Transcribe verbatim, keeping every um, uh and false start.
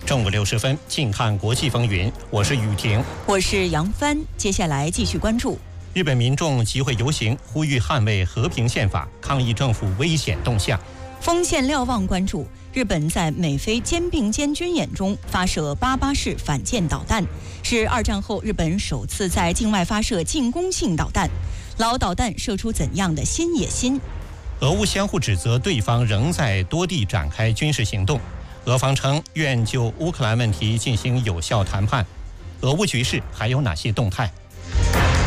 正午六十分，近看国际风云，我是雨婷， 我是杨帆。接下来继续关注日本民众集会游行，呼吁捍卫和平宪法，抗议政府危险动向。 锋线瞭望关注日本在美菲肩并肩军演中发射八八式反舰导弹，是二战后日本首次在境外发射进攻性导弹。老导弹射出怎样的新野心？ 俄乌相互指责对方仍在多地展开军事行动，俄方称愿就乌克兰问题进行有效谈判。俄乌局势还有哪些动态？